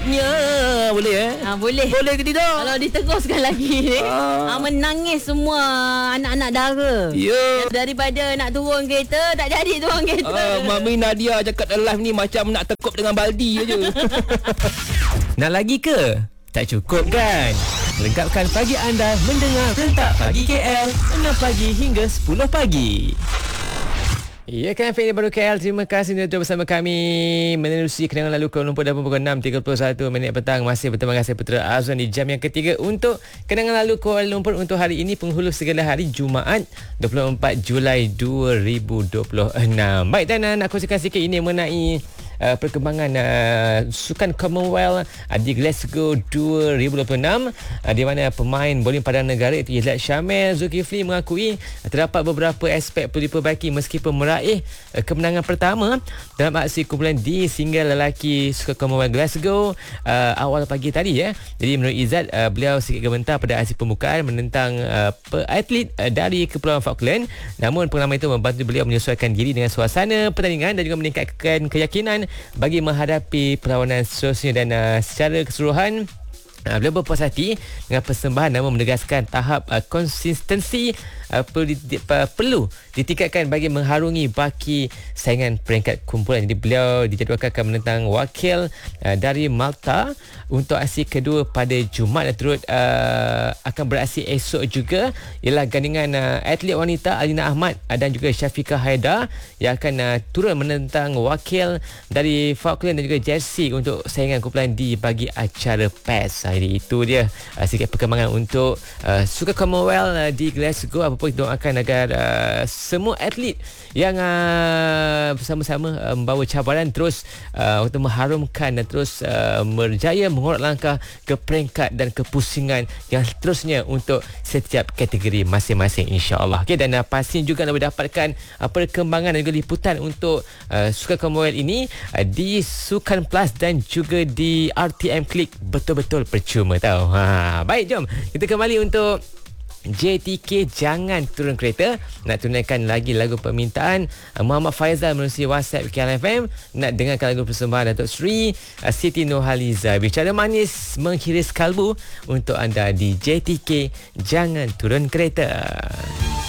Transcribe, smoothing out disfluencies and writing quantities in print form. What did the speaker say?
Seterusnya boleh Boleh. Boleh ke tidak? Kalau diteruskan lagi menangis semua anak-anak dara. Ya. Daripada nak turun kereta, tak jadi turun kereta. Mami Nadia cakap live ni macam nak tekuk dengan baldi aja. Nak lagi ke? Tak cukup kan? Lengkapkan pagi anda mendengar Rentak Pagi KL 6 pagi hingga 10 pagi. Ya kan, Fik baru KL. Terima kasih untuk bersama kami menerusi kenangan lalu Kuala Lumpur dah pukul 6.31 minit petang. Masih bersama saya Putra Azwan di jam yang ketiga untuk kenangan lalu Kuala Lumpur untuk hari ini, penghulu segala hari, Jumaat 24 Julai 2026. Baik, dan nak kongsikan sikit ini mengenai perkembangan Sukan Commonwealth di Glasgow 2026, di mana pemain bowling padangan negara itu Izzat Syamil Zulkifli mengakui terdapat beberapa aspek perlu diperbaiki meskipun meraih kemenangan pertama dalam aksi kumpulan D single lelaki Sukan Commonwealth Glasgow awal pagi tadi. Jadi menurut Izzat, beliau sikit gementar pada aksi pembukaan menentang atlet dari Kepulauan Falkland, namun pengalaman itu membantu beliau menyesuaikan diri dengan suasana pertandingan dan juga meningkatkan keyakinan bagi menghadapi perlawanan seterusnya. Dan secara keseluruhan beliau berpuas hati dengan persembahan, namun menegaskan tahap konsistensi perlu ditingkatkan bagi mengharungi baki saingan peringkat kumpulan. Jadi beliau dijadualkan akan menentang wakil dari Malta untuk aksi kedua pada Jumaat, dan turut akan beraksi esok juga ialah gandingan atlet wanita Alina Ahmad dan juga Syafiqah Haidar yang akan turun menentang wakil dari Falkland dan juga Jersey untuk saingan kumpulan D bagi acara PES. Jadi itu dia sikit perkembangan untuk Sukan Commonwealth di Glasgow. Apa pun doakan agar semua atlet yang bersama-sama membawa cabaran terus untuk mengharumkan dan terus berjaya mengorot langkah ke peringkat dan kepusingan yang seterusnya untuk setiap kategori masing-masing, insya-Allah. Okey, dan pastinya juga anda mendapatkan perkembangan dan juga liputan untuk Sukan Commonwealth ini di Sukan Plus dan juga di RTM Klik, betul-betul percuma tahu. Baik, jom kita kembali untuk JTK Jangan Turun Kereta. Nak tunaikan lagi lagu permintaan Muhammad Faizal melalui WhatsApp KLFM. Nak dengarkan lagu persembahan Datuk Sri Siti Nurhaliza, Bicara Manis Menghiris Kalbu untuk anda di JTK Jangan Turun Kereta.